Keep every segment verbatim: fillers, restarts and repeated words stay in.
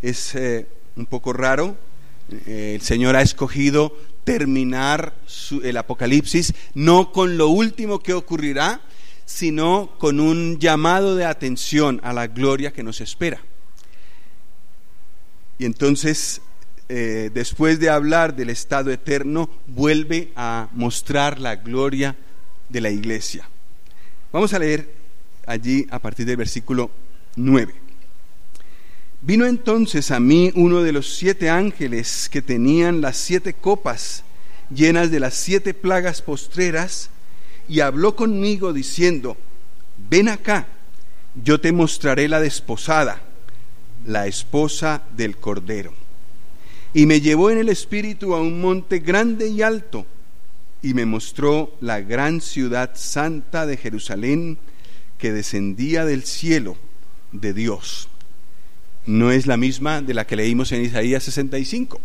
es eh, un poco raro. Eh, el Señor ha escogido terminar su, el Apocalipsis no con lo último que ocurrirá, sino con un llamado de atención a la gloria que nos espera. Y entonces, eh, después de hablar del estado eterno, vuelve a mostrar la gloria de la iglesia. Vamos a leer allí a partir del versículo nueve. Vino entonces a mí uno de los siete ángeles que tenían las siete copas llenas de las siete plagas postreras, y habló conmigo diciendo: ven acá, yo te mostraré la desposada, la esposa del Cordero. Y me llevó en el espíritu a un monte grande y alto, y me mostró la gran ciudad santa de Jerusalén, que descendía del cielo de Dios. No es la misma de la que leímos en Isaías sesenta y cinco.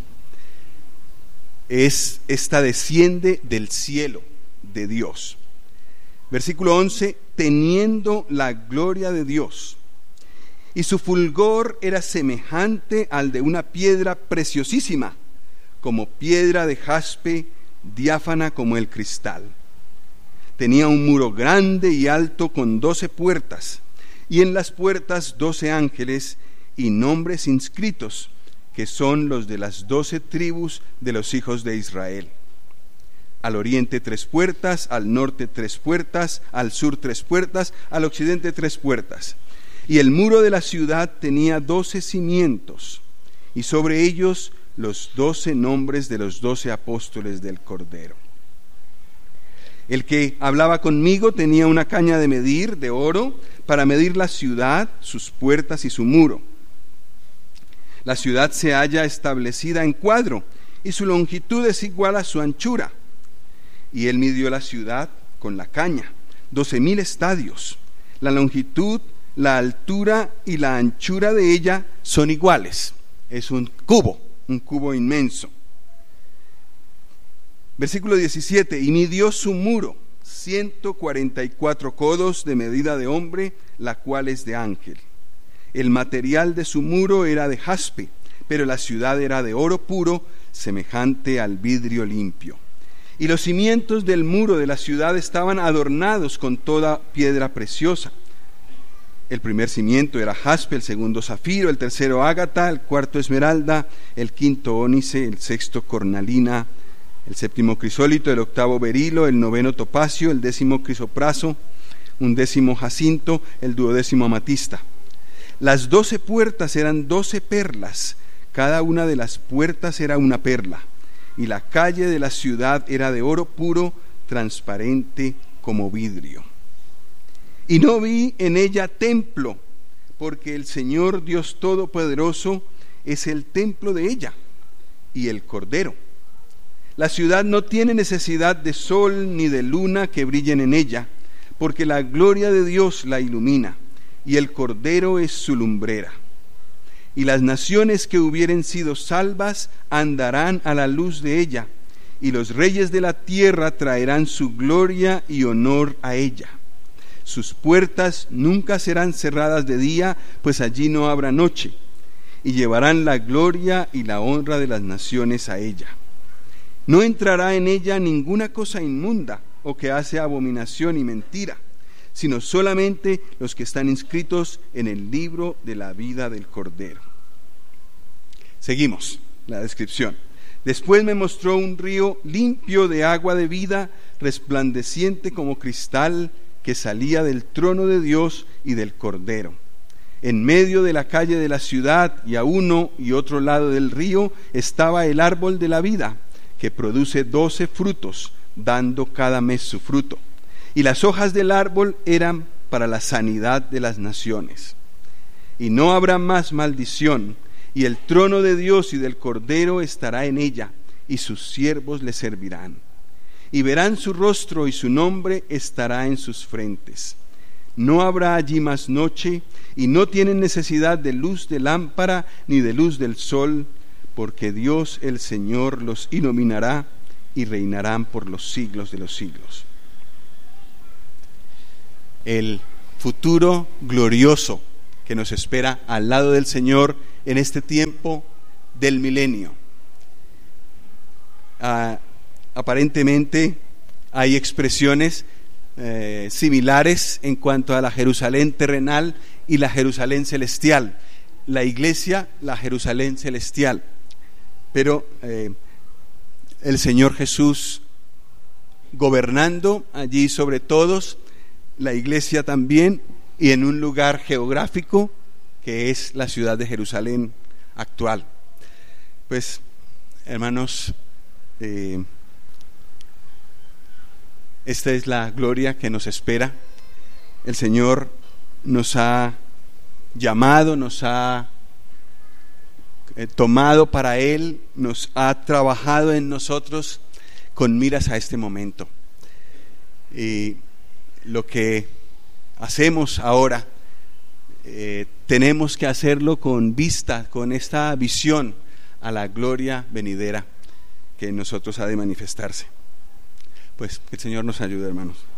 Es, esta desciende del cielo de Dios. Versículo once, teniendo la gloria de Dios, y su fulgor era semejante al de una piedra preciosísima, como piedra de jaspe, diáfana como el cristal. Tenía un muro grande y alto con doce puertas, y en las puertas doce ángeles y nombres inscritos, que son los de las doce tribus de los hijos de Israel. Al oriente tres puertas, al norte tres puertas, al sur tres puertas, al occidente tres puertas. Y el muro de la ciudad tenía doce cimientos, y sobre ellos los doce nombres de los doce apóstoles del Cordero. El que hablaba conmigo tenía una caña de medir de oro para medir la ciudad, sus puertas y su muro. La ciudad se halla establecida en cuadro, y su longitud es igual a su anchura. Y él midió la ciudad con la caña, doce mil estadios. La longitud, la altura y la anchura de ella son iguales. Es un cubo, un cubo inmenso. Versículo diecisiete, y midió su muro, ciento cuarenta y cuatro codos de medida de hombre, la cual es de ángel. El material de su muro era de jaspe, pero la ciudad era de oro puro, semejante al vidrio limpio. Y los cimientos del muro de la ciudad estaban adornados con toda piedra preciosa. El primer cimiento era jaspe, el segundo zafiro, el tercero ágata, el cuarto esmeralda, el quinto ónice, el sexto cornalina, el séptimo crisólito, el octavo berilo, el noveno topacio, el décimo crisopraso, un décimo jacinto, el duodécimo amatista. Las doce puertas eran doce perlas, cada una de las puertas era una perla, y la calle de la ciudad era de oro puro, transparente como vidrio. Y no vi en ella templo, porque el Señor Dios Todopoderoso es el templo de ella, y el Cordero. La ciudad no tiene necesidad de sol ni de luna que brillen en ella, porque la gloria de Dios la ilumina, y el Cordero es su lumbrera. Y las naciones que hubieren sido salvas andarán a la luz de ella, y los reyes de la tierra traerán su gloria y honor a ella. Sus puertas nunca serán cerradas de día, pues allí no habrá noche, y llevarán la gloria y la honra de las naciones a ella. No entrará en ella ninguna cosa inmunda o que hace abominación y mentira, sino solamente los que están inscritos en el libro de la vida del Cordero. Seguimos la descripción. Después me mostró un río limpio de agua de vida, resplandeciente como cristal, que salía del trono de Dios y del Cordero. En medio de la calle de la ciudad y a uno y otro lado del río estaba el árbol de la vida, que produce doce frutos, dando cada mes su fruto. Y las hojas del árbol eran para la sanidad de las naciones. Y no habrá más maldición, y el trono de Dios y del Cordero estará en ella, y sus siervos le servirán. Y verán su rostro, y su nombre estará en sus frentes. No habrá allí más noche, y no tienen necesidad de luz de lámpara ni de luz del sol, porque Dios el Señor los iluminará, y reinarán por los siglos de los siglos. El futuro glorioso que nos espera al lado del Señor en este tiempo del milenio. Ah, aparentemente hay expresiones eh, similares en cuanto a la Jerusalén terrenal y la Jerusalén celestial. La iglesia, la Jerusalén celestial. Pero eh, el Señor Jesús gobernando allí sobre todos, la iglesia también, y en un lugar geográfico que es la ciudad de Jerusalén actual. Pues, hermanos, eh, esta es la gloria que nos espera. El Señor nos ha llamado, nos ha eh, tomado para Él, nos ha trabajado en nosotros con miras a este momento. Y lo que hacemos ahora, eh, tenemos que hacerlo con vista, con esta visión a la gloria venidera que en nosotros ha de manifestarse. Pues que el Señor nos ayude, hermanos.